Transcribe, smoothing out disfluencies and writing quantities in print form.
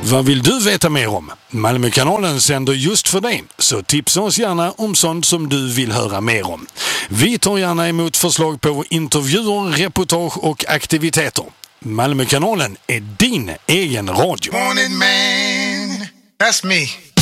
Vad vill du veta mer om? Malmökanalen sänder just för dig, så tipsa oss gärna om sånt som du vill höra mer om. Vi tar gärna emot förslag på intervjuer, reportage och aktiviteter. Malmökanalen är din egen radio. Morning man, that's me.